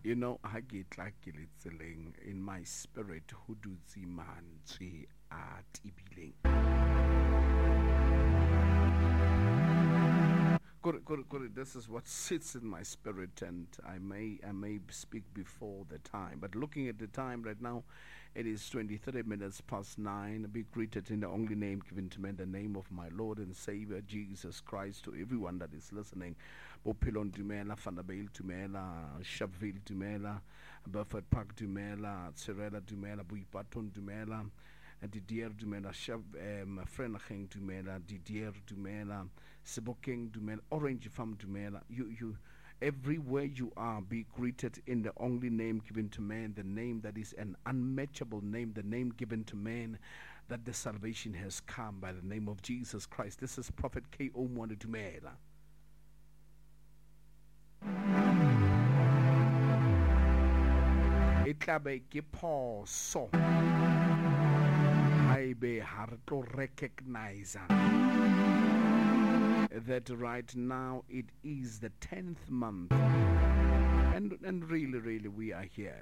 You know, ha ke tla ke le tseleng in my spirit ho dutse mantswe a tibileng. This is what sits in my spirit, and I may speak before the time. But looking at the time right now, it is 23 minutes past 9. Be greeted in the only name given to me, the name of my Lord and Savior Jesus Christ. To everyone that is listening, Bopilon Dumela, Vanderbilt Dumela, Sharpeville Dumela, Beaufort Park Dumela, Cirella Dumela, Buipaton Dumela, Didier Dumela, Frenaching Dumela, Didier Dumela, Sebokeng Dumela, Orange Farm Dumela. You everywhere you are, be greeted in the only name given to man, the name that is an unmatchable name, the name given to man, that the salvation has come by the name of Jesus Christ. This is Prophet K.O. Mwani Dumela. Itlabe ke phoso haebe ha re tlo recognize that right now it is the 10th month, and really we are here.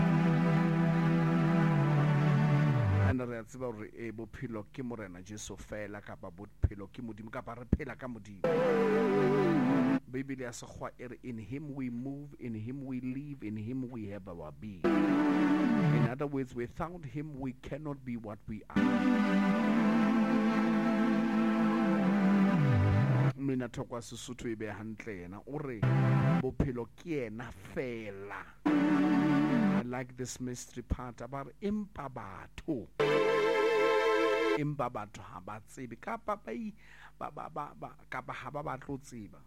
And re tseba hore bophelo ke morena Jesu fela kapa bophelo ke modimo kapa re phela ka modimo. Bibele ya sekgwa e re, in him we move, in him we live, in him we have our being. In other words, without him we cannot be what we are. Mina thokwa Sesotho e be hantle yena o re bophelo ke yena fela. I like this mystery part about empa batho ha ba tsebe kapa kapa ha ba batlo tseba.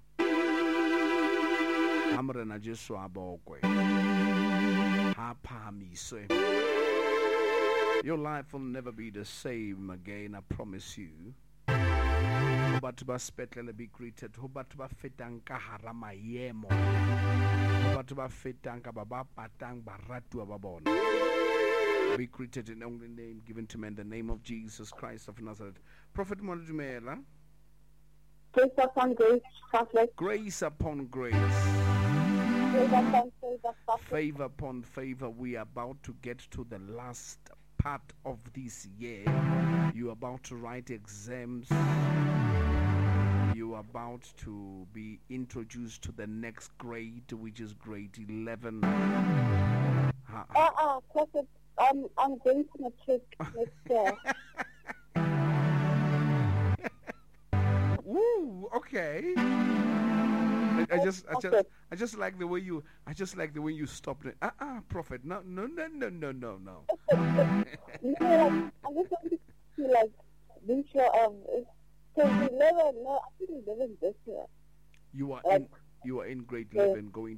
Amrena Jesu a bokwe ha phamiswe. Your life will never be the same again, I promise you. Batho ba spetlele be greeted, ho batho ba fetang ka hara maemo, ho batho ba fetang ka ba patang baratuwa ba bona. Be greeted in the only name given to men, the name of Jesus Christ of Nazareth. Prophet Mwani Dumela. Grace upon grace, Catholic. Grace upon grace. Favor upon favor. We are about to get to the last part of this year. You are about to write exams. You are about to be introduced to the next grade, which is grade 11. Prophet, I'm going to matric next year. Ooh, okay. I just like the way you stopped it. Prophet, no. No, I'm just going to feel like this year because 11. No, I think 11 this year. You are in grade 11 going